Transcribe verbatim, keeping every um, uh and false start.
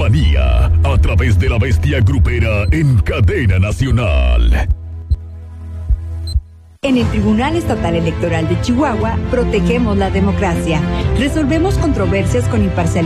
Manía, a través de la bestia grupera en cadena nacional. En el Tribunal Estatal Electoral de Chihuahua, protegemos la democracia. Resolvemos controversias con imparcialidad.